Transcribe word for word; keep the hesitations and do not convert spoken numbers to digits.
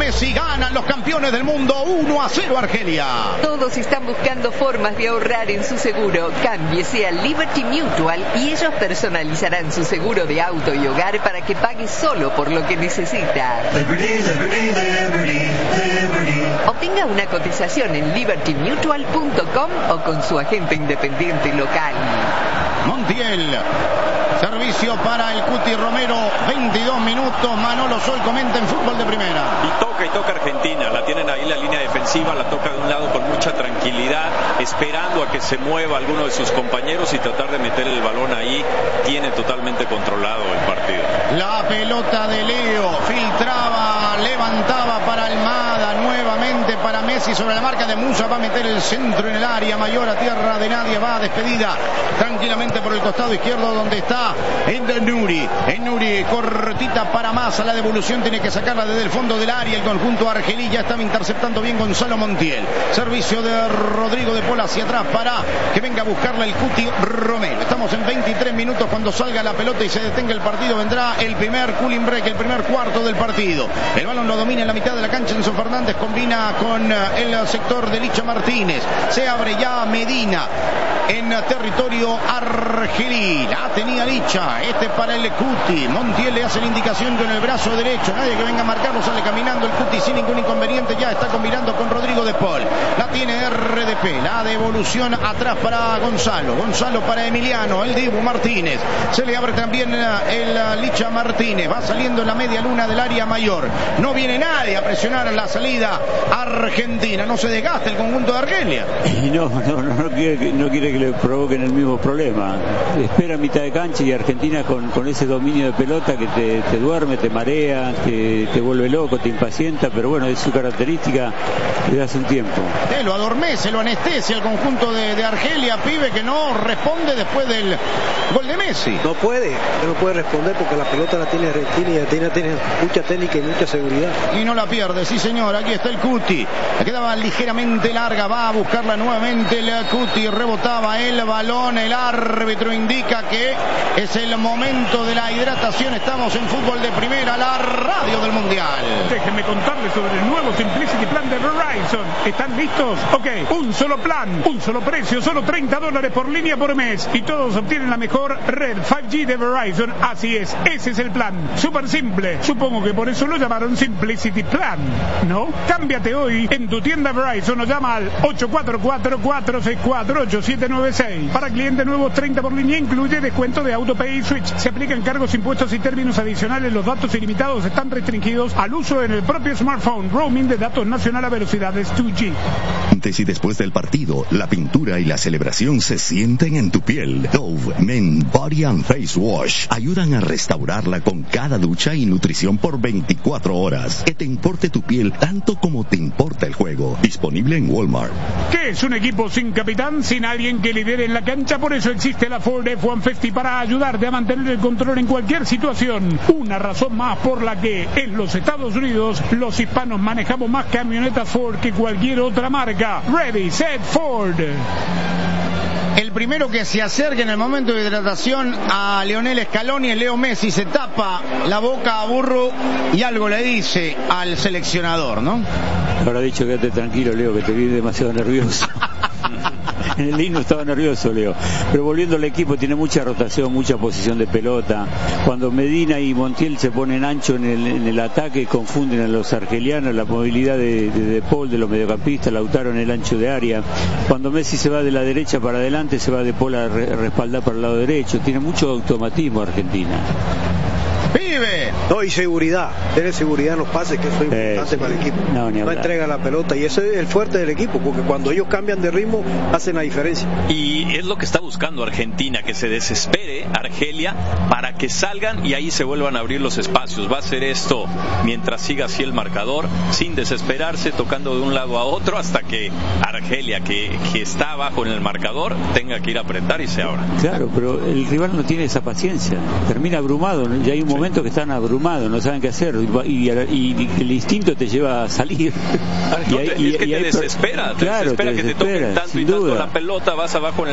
Messi, ganan los campeones del mundo uno a cero Argelia. Todos están buscando formas de ahorrar en su seguro. Cámbiese a Liberty Mutual y ellos personalizarán su seguro de auto y hogar para que pague solo por lo que necesita. Liberty, Liberty, Liberty, Liberty. Obtenga una cotización en liberty mutual punto com o con su agente independiente local. Montiel, servicio para el Cuti Romero, veintidós minutos, Manolo Sol comenta en Fútbol de Primera. Y toca y toca Argentina, la tienen ahí la línea defensiva, la toca de un lado con mucha tranquilidad, esperando a que se mueva alguno de sus compañeros y tratar de meter el balón ahí, tiene totalmente controlado el partido. La pelota de Leo, filtraba, levantaba para Almada, nuevamente para Messi sobre la marca de Musa, va a meter el centro en el área mayor a tierra de nadie, va despedida tranquilamente por el costado izquierdo donde está Ennuri, Ennuri cortita para Massa, la devolución tiene que sacarla desde el fondo del área, el conjunto argelí ya estaba interceptando bien Gonzalo Montiel, servicio de Rodrigo de Paul hacia atrás para que venga a buscarla el Cuti Romero. Estamos en veintitrés minutos, cuando salga la pelota y se detenga el partido vendrá el primer cooling break, el primer cuarto del partido. El balón lo domina en la mitad de la cancha Enzo Fernández, combina con el sector de Licha Martínez, se abre ya Medina en territorio argelí, la tenía Licha, este para el Cuti, Montiel le hace la indicación con el brazo derecho, nadie que venga a marcarlo, sale caminando el Cuti sin ningún inconveniente, ya está combinando con Rodrigo de Paul, la tiene R D P, la devolución atrás para Gonzalo, Gonzalo para Emiliano, el Dibu Martínez, se le abre también el Licha Martínez, va saliendo en la media luna del área mayor, no viene nadie a presionar la salida argentina, no se desgasta el conjunto de Argelia. Y no, no, no, no quiere, no quiere que le provoquen el mismo problema, espera mitad de cancha y Argentina con, con ese dominio de pelota que te, te duerme, te marea, te, te vuelve loco, te impacienta, pero bueno, es su característica desde hace un tiempo. Eh, lo adormece, lo anestesia el conjunto de, de Argelia, pibe que no responde después del gol de Messi. No puede, no puede responder porque la pelota la tiene Argentina y Argentina tiene mucha técnica y mucha seguridad. Y no la pierde, sí señor, aquí está el Cuti, le quedaba ligeramente larga, va a buscarla nuevamente el Cuti, rebotaba el balón, el árbitro indica que es el momento de la hidratación, estamos en Fútbol de Primera, la radio del Mundial. Déjenme contarles sobre el nuevo Simplicity Plan de Verizon. ¿Están listos? Ok, un solo plan, un solo precio, solo treinta dólares por línea por mes y todos obtienen la mejor red cinco G de Verizon. Así es, ese es el plan, súper simple. Supongo que por eso lo llamaron Simplicity Plan, ¿no? Cámbiate hoy en tu tienda Verizon o llama al ocho cuatro cuatro, cuatro seis cuatro, ocho siete nueve seis. Para clientes nuevos, treinta por línea, incluye descuento de AutoPay y Switch. Se aplican cargos, impuestos y términos adicionales. Los datos ilimitados están restringidos al uso en el propio smartphone. Roaming de datos nacional a velocidades dos G. Antes y después del partido, la pintura y la celebración se sienten en tu piel. Dove Men Body and Face Wash ayudan a restaurarla con cada ducha y nutrición por veinticuatro horas. Que te importe tu piel tanto como te importa el juego. Disponible en Walmart. ¿Qué es un equipo sin capitán, sin alguien que lidere en la cancha? Por eso existe la Ford F uno cincuenta para ayudarte a mantener el control en cualquier situación. Una razón más por la que en los Estados Unidos los hispanos manejamos más camionetas Ford que cualquier otra marca. Ready, set, Ford. El primero que se acerca en el momento de hidratación a Lionel Scaloni es Leo Messi, se tapa la boca a Burro y algo le dice al seleccionador, ¿no? Habrá dicho quédate tranquilo, Leo, que te vi demasiado nervioso. En el himno estaba nervioso, Leo. Pero volviendo al equipo, tiene mucha rotación, mucha posición de pelota. Cuando Medina y Montiel se ponen ancho en el, en el ataque, confunden a los argelianos, la movilidad de, de, de Paul, de los mediocampistas, Lautaro en el ancho de área. Cuando Messi se va de la derecha para adelante, se va de Paul a re, respaldar para el lado derecho. Tiene mucho automatismo Argentina. ¡Pibe! No, y seguridad, tener seguridad en los pases, que eso es importante eh, para el equipo. No, no entrega la pelota, y ese es el fuerte del equipo, porque cuando ellos cambian de ritmo, hacen la diferencia. Y es lo que está buscando Argentina, que se desespere Argelia para que salgan y ahí se vuelvan a abrir los espacios. Va a hacer esto mientras siga así el marcador, sin desesperarse, tocando de un lado a otro, hasta que Argelia, que, que está abajo en el marcador, tenga que ir a apretar y se abra. Claro, pero el rival no tiene esa paciencia, termina abrumado, ¿no? Ya hay un momento que están abrumados, no saben qué hacer, y, y, y el instinto te lleva a salir. No, y, te, y, es que y te desespera, te claro, desespera te que desespera, te toquen tanto y duda. tanto la pelota, vas abajo en el